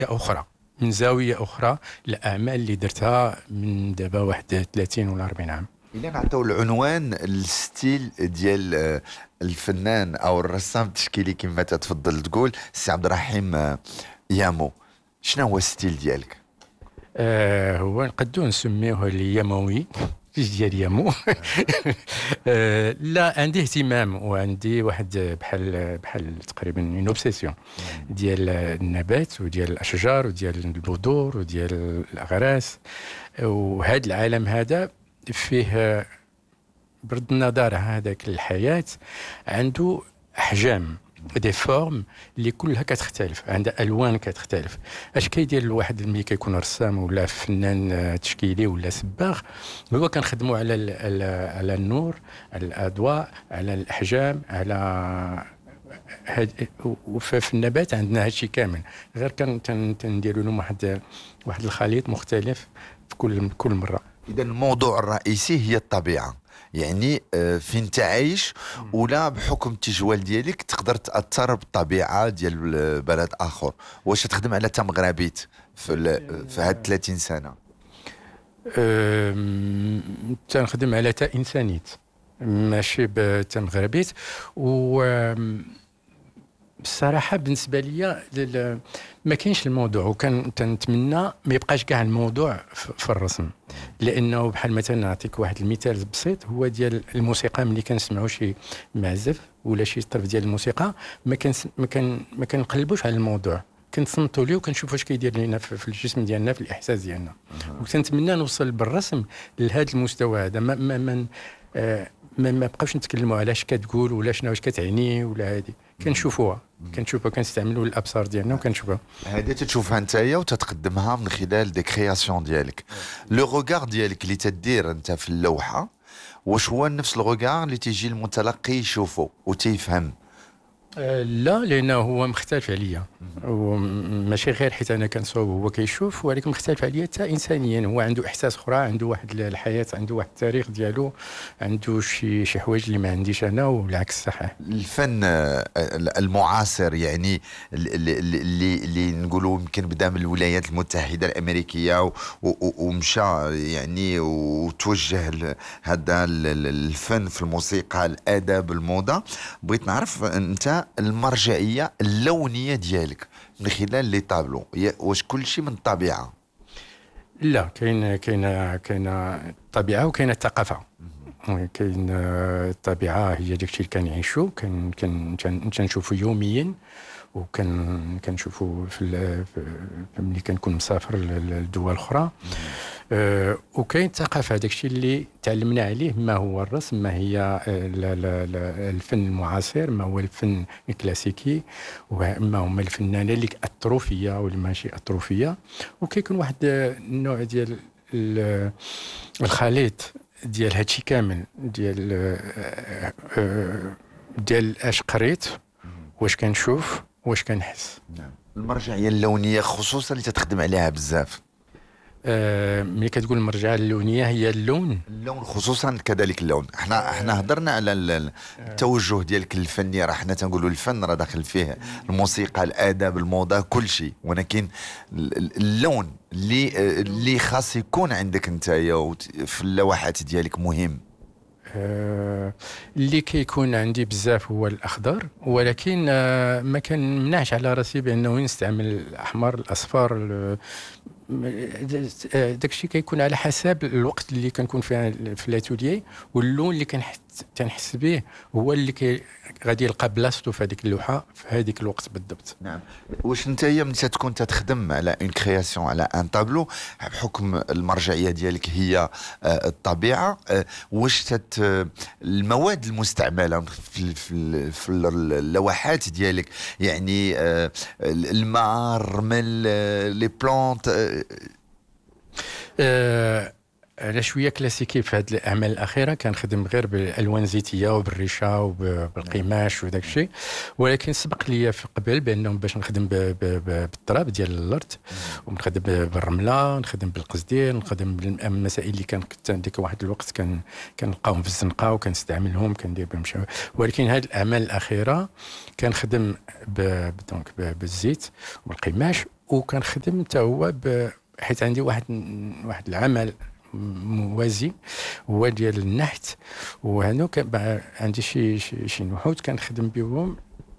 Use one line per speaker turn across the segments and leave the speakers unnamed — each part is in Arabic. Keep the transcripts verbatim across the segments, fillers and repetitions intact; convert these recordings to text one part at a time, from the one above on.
اخرى، من زاويه اخرى، الاعمال اللي درتها من دابا واحد ثلاثين ولا أربعين عام.
إلا نعطيو العنوان الستيل ديال آه، الفنان او الرسام التشكيلي كما تتفضل تقول سي عبد الرحيم آه، يامو، شنو هو الستيل ديالك؟
آه هو نقدو نسميوه اليموي، فيش ديال يامو. آه لا، عندي اهتمام وعندي واحد بحال بحال تقريبا اون اوبسيسيون ديال النبات وديال الاشجار وديال البذور وديال الاغراس. وهذا العالم هذا فيه، بغض النظر هذاك الحياة عنده أحجام، دي فورم اللي كلها كتختلف، عندها ألوان كتختلف. اش كيدير الواحد ملي كيكون رسام ولا فنان تشكيلي ولا سباغ؟ هو كنخدموا على ال على, على النور، على الأضواء، على الأحجام، على هاد. وفي النبات عندنا هادشي كامل، غير كان تنديروا لهم واحد واحد الخليط مختلف في كل كل مرة.
إذا الموضوع الرئيسي هي الطبيعة، يعني آه، فين تعيش، ولا بحكم التجوال ديالك تقدر تأثر بالطبيعة ديال بلد آخر. واش تخدم على تمغربيت في ال- في هاد ثلاثين سنة؟
أم، تنخدم على تا انسانيت، ماشي بتمغربيت. و أم، بصراحه بالنسبه لي لل- ما كاينش الموضوع، وكان تنتمنى ما يبقاش كاع الموضوع ف- في الرسم. لانه بحال مثلا نعطيك واحد المثال بسيط، هو ديال الموسيقى. ملي كنسمعوا شي معزف ولا شي طرف ديال الموسيقى، ما كان ما كان ما كنقلبوش على الموضوع، كنصنتوا ليه وكنشوفوا اش كيدير لينا في في الجسم ديالنا، في الاحساس ديالنا. وكنتمنى نوصل بالرسم لهذا المستوى هذا. ما ما ما آه، ما, ما بقاوش نتكلموا على اش كتقول ولا شنو اش كتعني ولا هذه، كنشوفوها كنشوفوها كنستعملوا الابصار ديالنا وكنشوفوها.
هذه تتشوفها نتايا وتتقدمها من خلال دي كرياسيون ديالك. لو روغار ديالك اللي تدير انت في اللوحة، واش هو نفس الروغار اللي تيجي المتلقي يشوفه وتيفهم؟
آه، لا، لانه هو مختلف عليا، وماشي غير حيت انا كنصوب وهو كيشوف، ولكن مختلف عليا حتى انسانيا. هو عنده احساس اخرى، عنده واحد الحياه، عنده واحد التاريخ ديالو، عنده شي شي حوايج اللي ما عنديش انا، والعكس صحيح.
الفن آه، المعاصر، يعني اللي, اللي, اللي نقولوا يمكن بدا من الولايات المتحدة الأمريكية و- و- ومشى يعني وتوجه ل- هذا ال- ال- الفن في الموسيقى، الأدب، الموضة. بغيت نعرف أنت المرجعية اللونية ديالك من خلال لي طابلو، هي- واش كل شيء من الطبيعة؟
لا، كاين كاين كاين الطبيعه وكاين الثقافه. كاين الطبيعه هي داكشي اللي كنعيشو، كن كن كن- كنشوفو يوميا، وكان كنشوفو في ال- في- ملي كنكون مسافر ل- لدول اخرى. أه وكاين الثقافه، داكشي اللي تعلمنا عليه، ما هو الرسم، ما هي آه، لا- لا- لا- الفن المعاصر، ما هو الفن الكلاسيكي، وما هما الفنانين اللي اثروا فيا واللي ماشي اثروا فيا. وكيكون واحد آه، النوع ديال ال- الخليط ديال هادشي كامل، ديال آه، آه، ديال اش قريت، واش كنشوف، واش كنحس.
نعم. المرجعية اللونية خصوصا اللي تتخدم عليها بزاف.
آه، ملي كتقول المرجعيه اللونيه هي اللون.
اللون خصوصا كذلك اللون. احنا احنا هضرنا على ال- ال- التوجه ديالك الفني، راه حنا تنقولوا الفن راه داخل فيه الموسيقى، الادب، الموضه، كل شيء. ولكن ال- ال- اللون اللي اللي خاص يكون عندك انت في اللوحات ديالك مهم.
آه، اللي كيكون عندي بزاف هو الاخضر، ولكن آه، ما كنمنعش على راسي بانه نستعمل الاحمر، الاصفر. ال- آه، داكشي كيكون على حسب الوقت اللي كنكون فيه في الاتوليي، واللون اللي كنحس تنحس به هو اللي كي غادي يلقى بلاصتو في هذيك اللوحه في هذيك الوقت بالضبط.
نعم. واش انت ملي تكون تخدم على اون كرياسيون، على ان طابلو، بحكم المرجعيه ديالك هي آه، الطبيعه، آه، واش تت المواد المستعمله في ال- في ال- في اللوحات ديالك، يعني آه، الماء، الرمل، آه، لي بلانت، آه،
آه، انا شويه كلاسيكي في هذه الاعمال الاخيره، كنخدم غير بالالوان الزيتيه وبالريشه وبالقماش وداك الشيء. ولكن سبق لي في قبل بانهم باش نخدم ب- ب- ب- بالتراب ديال الارض، ونخدم ب- بالرمله، نخدم بالقصدير، نخدم بالمسائل اللي كانت ديك واحد الوقت كان كنلقاهم في الزنقه وكنستعملهم كندير بهم شي. ولكن هذه الاعمال الاخيره كنخدم ب- دونك ب- بالزيت والقماش وكنخدم حتى هو ب- حيت عندي واحد واحد العمل موازي هو ديال النحت. وهنا كان بقى عندي شي شي, شي نحوت كنخدم بهم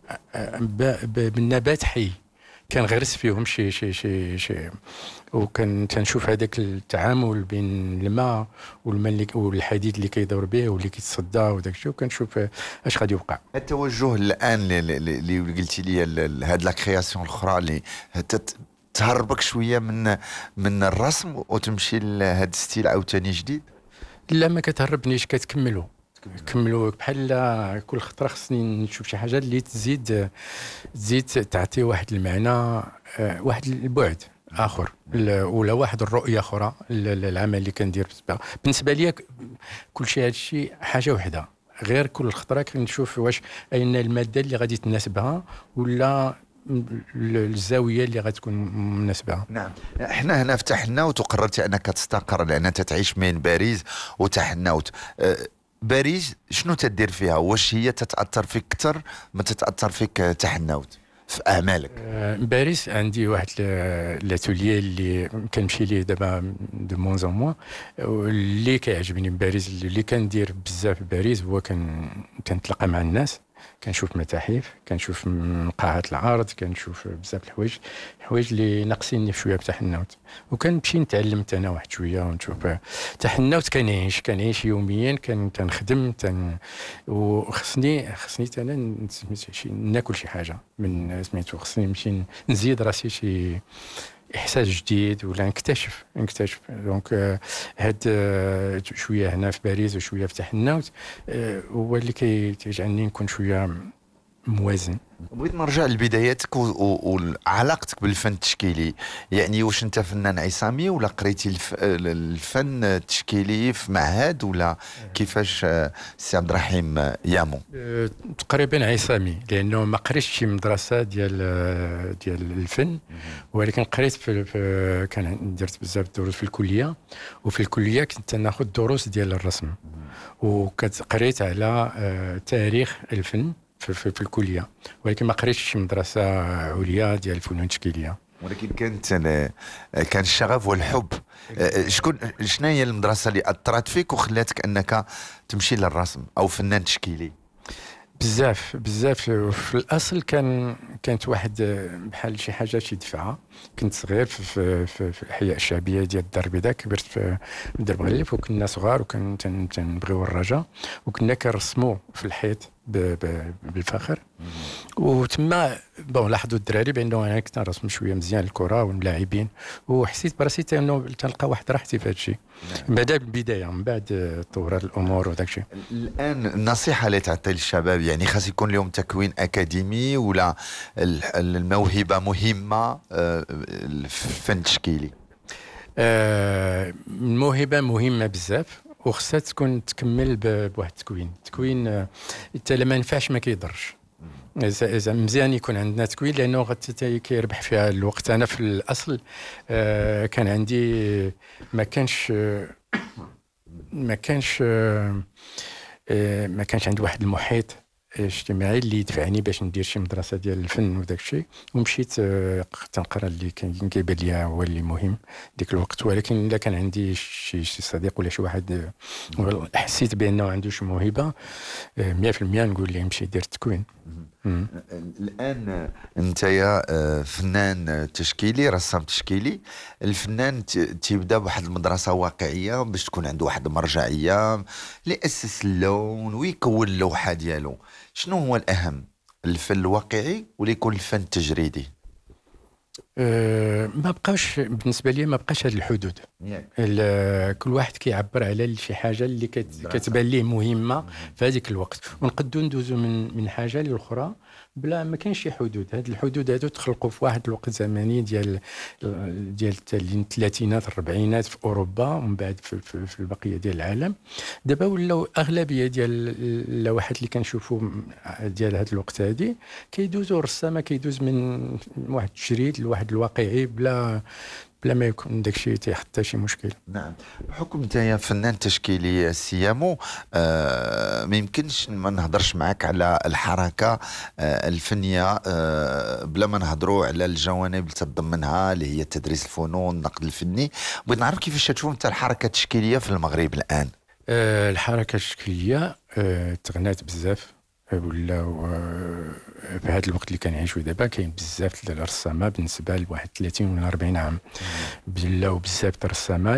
ب- ب- بالنبات حي، كنغرس فيهم شي شي شي شي وكان تنشوف هذاك التعامل بين الماء والماء اللي والحديد اللي كيدور به واللي كيتصدى وداك الشيء، وكنشوف اش غادي يوقع.
التوجه الان اللي اللي- اللي قلتي لي هاد لا كرياسيون الاخرى اللي تت- تهربك شويه من من الرسم وتمشي لهاد ستيل عاوتاني جديد.
لا ما كتهربنيش، كتكملوا كملوا بحال كل خطره خصني نشوف شي حاجه اللي تزيد تزيد تعطي واحد المعنى، آه، واحد البعد اخر، ل- ولا واحد الرؤيه اخرى ل- للعمل اللي كندير. بالنسبه بالنسبه لي ك- كل شيء هذا الشيء حاجه وحده، غير كل خطره كنشوف واش اين الماده اللي غادي تناسبها ولا ال- الزاويه اللي غتكون مناسبه.
نعم، احنا هنا في تحناوت وقررت انك تستقر لان انت تعيش بين باريس وتحناوت. أه، باريس شنو تدير فيها؟ واش هي تتاثر فيك اكثر ما تتاثر فيك تحناوت في اعمالك؟
آه، باريس عندي واحد ل- لاتوليي اللي كنمشي ليه دابا دو مون ان مون، اللي كيعجبني باريس اللي كندير بزاف في باريس هو كان كنتلاقى مع الناس، كنشوف متاحف، كنشوف م- قاعات العرض، كنشوف بزاف الحوايج الحوايج اللي ناقصيني شويه بتحناوت، وكنمشي نتعلم انا واحد شويه ونشوف تحناوت. كنعيش كنعيش يوميا، كن كنخدم تن وخصني خصني انا ن- سميتو شي ناكل شي حاجه من سميتو، خصني نمشي نزيد راسي شي احساس جديد ولا نكتشف نكتشف دونك آه، هاد آه، شويه هنا في باريس وشويه في تحناوت آه، هو اللي كي- كيجعلني نكون شويه موازن.
بغيت نرجع لبداياتك و- و- وعلاقتك بالفن التشكيلي. يعني واش انت فنان عصامي ولا قريتي الف... الفن التشكيلي في معهد ولا كيفاش؟ آه، سي عبد الرحيم آه، يامو.
آه، تقريبا عصامي، لانه ما قريتش شي مدرسه ديال آه، ديال الفن، ولكن قريت في, في كان درت بزاف دروس في الكليه، وفي الكليه كنت ناخذ دروس ديال الرسم، وقريت على آه، تاريخ الفن في, في, في الكليه، ولكن ما قريتش شي مدرسه عليا ديال الفنون التشكيليه.
ولكن كانت آه، كان الشغف والحب. آه، شكون شنو هي المدرسه اللي اثرت فيك وخلاتك انك تمشي للرسم او فنان تشكيلي؟
بزاف بزاف في الاصل كان كانت واحد بحال شي حاجه شي دفعه. كنت صغير في, في, في, في الاحياء الشعبيه ديال الدار البيضاء، كبرت في درب غليف وكنا صغار وكان تن- تنبغيو الرجاء، وكنا كنرسموا في الحيط ب- ب- بالفخر. وتما بون لاحظوا الدراري بانه انا كنت نرسم شويه مزيان الكره واللاعبين، وحسيت براسي تا انه تلقى واحد راحتي في هذا الشيء. بدا بالبدايه، من بعد تطورت الامور وداك الشيء.
الان النصيحه اللي تعطي للشباب، يعني خاص يكون لهم تكوين اكاديمي ولا ال- الموهبه مهمه آه، في الفن التشكيلي؟
آه، الموهبه مهمه بزاف، وخصها تكون تكمل ب- بواحد التكوين تكوين آه، حتى لما ينفعش ما كيضرش. إذا إذا مزيان يكون عندنا تكوين، لانه غت- كيربح فيها الوقت. انا في الاصل آه، كان عندي ما كانش آه، ما كانش آه، آه، ما كانش عندي واحد المحيط اجتماعي اللي يدفعني باش ندير شي مدرسه ديال الفن وداك الشيء، ومشيت آه، تنقرا اللي كان كيبان لي هو اللي مهم ديك الوقت. ولكن الا كان عندي شي شي صديق ولا شي واحد آه، حسيت بانه عنده شي موهبه، آه، مية في المية نقول ليه مشي دير التكوين. مم.
الان انت يا آه، فنان تشكيلي، رسام تشكيلي. الفنان ت- تيبدا بواحد المدرسه واقعيه باش تكون عنده واحد المرجعيه اللي ياسس اللون ويكون اللوحه ديالو. شنو هو الاهم، الفن الواقعي ولا يكون الفن التجريدي؟
أه ما بقاش بالنسبه لي، ما بقاش هذه الحدود. ال- كل واحد كيعبر على شي حاجه اللي كت- كتبان ليه مهمه في هذيك الوقت، ونقدروا ندوزوا من من حاجه للاخرى بلا ما كاينش شي حدود. هاد الحدود هادو تخلقوا في واحد الوقت زمني ديال ديال الثلاثينات الربعينات في اوروبا، ومن بعد في, في, في البقيه ديال العالم. دابا ولاو اغلبيه ديال اللوحات اللي كنشوفوا ديال هاد الوقت هادي كيدوزوا الرسامه كيدوز من واحد التشريد لواحد الواقعي بلا بلا ما يكون داكشي تيحط شي مشكل.
نعم. بحكم انت يا فنان تشكيلي سيامو، آه ما يمكنش ما نهضرش معك على الحركه آه الفنيه آه بلا ما نهضروا على الجوانب اللي تتضمنها، اللي هي تدريس الفنون، النقد الفني. بغيت نعرف كيفاش تشوف انت الحركه التشكيليه في المغرب الان.
آه الحركه التشكيليه آه تغنات بزاف، ولاو في هذا الوقت اللي كنعيشوا دابا كاين بزاف د الرسامه بالنسبه لواحد ثلاثين ولا أربعين عام، ولاو بزاف د الرسامه